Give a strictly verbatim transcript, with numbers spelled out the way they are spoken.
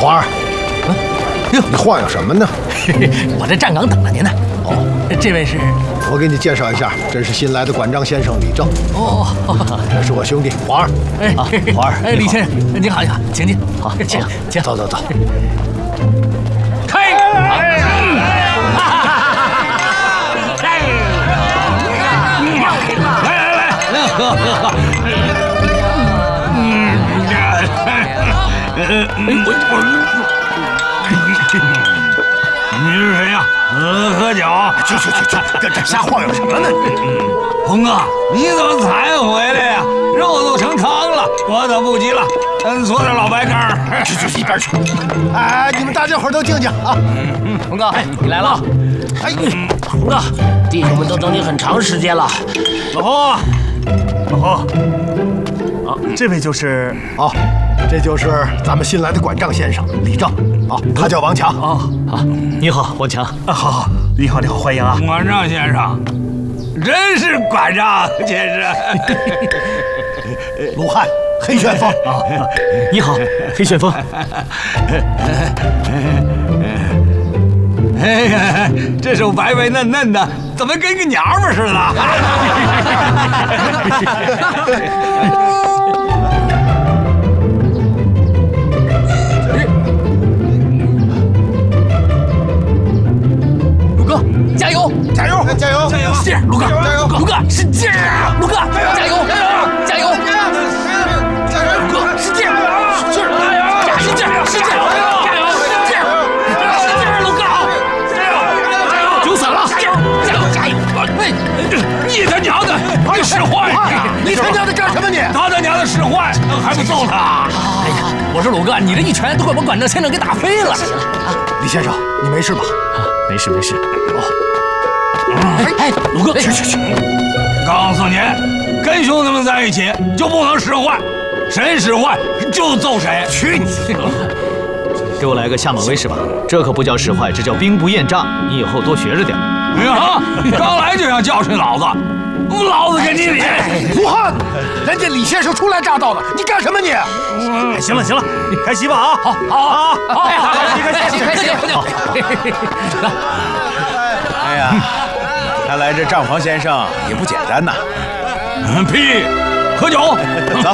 皇儿，哟，你晃悠什么呢？ 我在站岗等着您呢。哦，这位是？ 我给你介绍一下，这是新来的管账先生李正。 哦， 这是我兄弟皇儿。 哎， 皇儿， 哎，李先生，你好，你好，请进。 好， 请请， 走走走。 开！来来来，喝喝喝。嗯，哎我我。你是谁呀？呃，喝酒。 去去去去，跟这瞎晃悠什么呢？ 红哥，你怎么才回来呀？肉都成汤了，我等不及了。嗯，做点老白干。 去去一边去！哎，你们大家伙都静静啊！ 红哥，哎，你来了。 哎， 红哥，弟兄们都等你很长时间了。 老侯，老侯，啊，这位就是哦，这就是咱们新来的管账先生李正。啊，他叫王强。 啊啊，你好，王强。 啊，好好，你好，你好，欢迎啊，管账先生。真是管账先生。 鲁汉，黑旋风。 啊，你好，黑旋风。 哎呀，这手白白嫩嫩的，怎么跟个娘们似的？ 鲁哥，加油！ 加油！加油！ 加油！ 使劲，鲁哥！ 加油！ 鲁哥，使劲啊！鲁哥，加油！加油！ 加油！ 鲁哥，使劲！使劲！加油！使劲！使劲！加油！使劲！使劲！鲁哥，加油！加油！酒散了！加油！加油！加油！ 哎，你他娘的，你使坏呀！ 你他娘的干什么你？ 他他娘的使坏，还不揍他？ 哎呀，我说鲁哥，你这一拳都快把管账先生给打飞了。 李先生，你没事吧？ 没事没事。 哎哎，鲁哥， 去去去！ 告诉你，跟兄弟们在一起就不能使坏，谁使坏就揍谁。 去你！ 给我来个下马威是吧？这可不叫使坏，这叫兵不厌诈。你以后多学着点。 哎呀，刚来就想教训老子，老子给你脸！ 胡汉，人家李先生初来乍到的，你干什么你？ 哎，行了行了，开席吧啊！ 好，好，好，好， 开席开席开席，喝酒。 哎呀，看来这账房先生也不简单呐。 屁，喝酒。 走。